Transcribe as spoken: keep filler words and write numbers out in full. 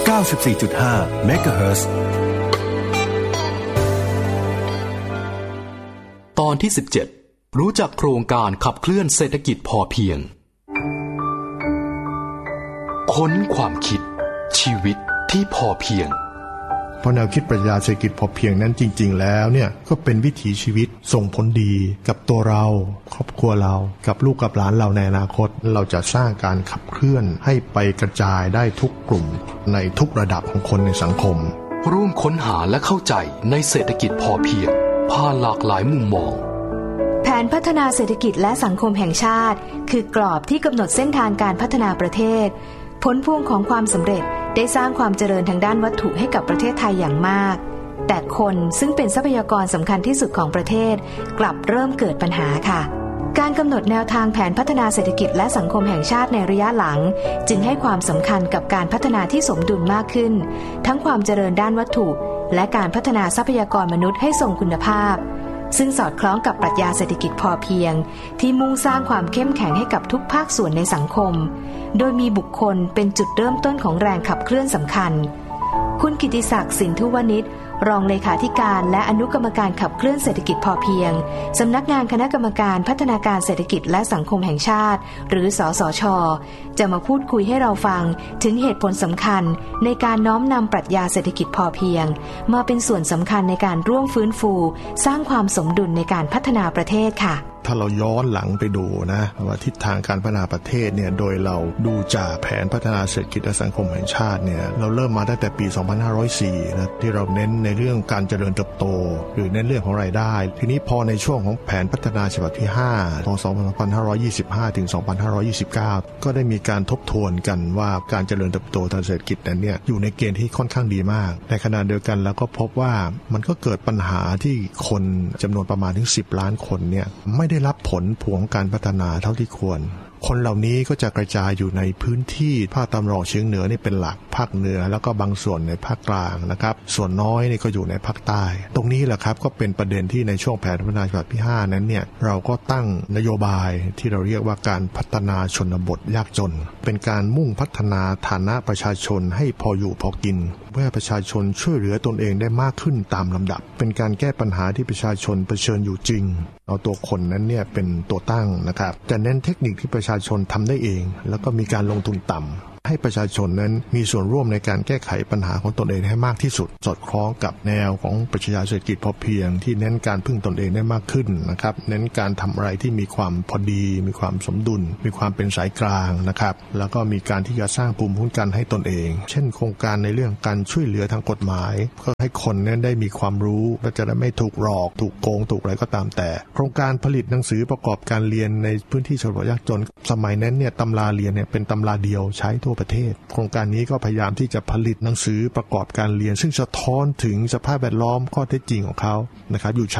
เก้าสิบสี่จุดห้า เมกะเฮิรตซ์ตอนที่สิบเจ็ดรู้จักโครงการขับเคลื่อนเศรษฐกิจพอเพียงค้นความคิดชีวิตที่พอเพียงเพราะแนวคิดปรัชญาเศรษฐกิจพอเพียงนั้นจริงๆแล้วเนี่ยก็เป็นวิถีชีวิตส่งผลดีกับตัวเราครอบครัวเรากับลูกกับหลานเราในอนาคตเราจะสร้างการขับเคลื่อนให้ไปกระจายได้ทุกกลุ่มในทุกระดับของคนในสังคมร่วมค้นหาและเข้าใจในเศรษฐกิจพอเพียงผ่านหลากหลายมุมมองแผนพัฒนาเศรษฐกิจและสังคมแห่งชาติคือกรอบที่กำหนดเส้นทางการพัฒนาประเทศผลพวงของความสำเร็จได้สร้างความเจริญทางด้านวัตถุให้กับประเทศไทยอย่างมากแต่คนซึ่งเป็นทรัพยากรสำคัญที่สุดของประเทศกลับเริ่มเกิดปัญหาค่ะการกำหนดแนวทางแผนพัฒนาเศรษฐกิจและสังคมแห่งชาติในระยะหลังจึงให้ความสำคัญกับการพัฒนาที่สมดุลมากขึ้นทั้งความเจริญด้านวัตถุและการพัฒนาทรัพยากรมนุษย์ให้ทรงคุณภาพซึ่งสอดคล้องกับปรัชญาเศรษฐกิจพอเพียงที่มุ่งสร้างความเข้มแข็งให้กับทุกภาคส่วนในสังคมโดยมีบุคคลเป็นจุดเริ่มต้นของแรงขับเคลื่อนสำคัญคุณกิติศักดิ์สินธุวณิชรองเลขาธิการและอนุกรรมการขับเคลื่อนเศรษฐกิจพอเพียงสำนักงานคณะกรรมการพัฒนาการเศรษฐกิจและสังคมแห่งชาติหรือสสช.จะมาพูดคุยให้เราฟังถึงเหตุผลสำคัญในการน้อมนำปรัชญาเศรษฐกิจพอเพียงมาเป็นส่วนสำคัญในการร่วมฟื้นฟูสร้างความสมดุลในการพัฒนาประเทศค่ะถ้าเราย้อนหลังไปดูนะว่าทิศทางการพัฒนาประเทศเนี่ยโดยเราดูจากแผนพัฒนาเศรษฐกิจและสังคมแห่งชาติเนี่ยเราเริ่มมาตั้งแต่ปีสองพันห้าร้อยสี่นะที่เราเน้นในเรื่องการเจริญเติบโตหรือเน้นเรื่องของรายได้ทีนี้พอในช่วงของแผนพัฒนาฉบับที่ห้าของสองพันห้าร้อยยี่สิบห้าถึงสองพันห้าร้อยยี่สิบเก้าก็ได้มีการทบทวนกันว่าการเจริญเติบโตทางเศรษฐกิจนั้นเนี่ยอยู่ในเกณฑ์ที่ค่อนข้างดีมากในขณะเดียวกันแล้วก็พบว่ามันก็เกิดปัญหาที่คนจำนวนประมาณถึงสิบล้านคนเนี่ยไม่ได้รับผลของการพัฒนาเท่าที่ควรคนเหล่านี้ก็จะกระจายอยู่ในพื้นที่ภาคตะวันออกเฉียงเหนือนี่เป็นหลักภาคเหนือแล้วก็บางส่วนในภาคกลางนะครับส่วนน้อยนี่ก็อยู่ในภาคใต้ตรงนี้แหละครับก็เป็นประเด็นที่ในช่วงแผนพัฒนาฉบับที่ห้านั้นเนี่ยเราก็ตั้งนโยบายที่เราเรียกว่าการพัฒนาชนบทยากจนเป็นการมุ่งพัฒนาฐานะประชาชนให้พออยู่พอกินเพื่อประชาชนช่วยเหลือตนเองได้มากขึ้นตามลำดับเป็นการแก้ปัญหาที่ประชาชนเผชิญอยู่จริงเอาตัวคนนั้นเนี่ยเป็นตัวตั้งนะครับแต่เน้นเทคนิคที่ประชาชนทำได้เองแล้วก็มีการลงทุนต่ำให้ประชาชนนั้นมีส่วนร่วมในการแก้ไขปัญหาของตนเองให้มากที่สุดสอดคล้องกับแนวของปรัชญาเศรษฐกิจพอเพียงที่เน้นการพึ่งตนเองได้มากขึ้นนะครับเน้นการทำอะไรที่มีความพอดีมีความสมดุลมีความเป็นสายกลางนะครับแล้วก็มีการที่จะสร้างภูมิคุ้มกันให้ตนเองเช่นโครงการในเรื่องการช่วยเหลือทางกฎหมายเพื่อให้คนนั้นได้มีความรู้และจะได้ไม่ถูกหลอกถูกโกงถูกอะไรก็ตามแต่โครงการผลิตหนังสือประกอบการเรียนในพื้นที่ชนบทยากจนสมัยนั้นเนี่ยตำราเรียนเนี่ยเป็นตำราเดียวใช้ทั่วประเทศโครงการนี้ก็พยายามที่จะผลิตหนังสือประกอบการเรียนซึ่งสะท้อนถึงสภาพแวดล้อมข้อเท็จจริงของเขานะครับอยู่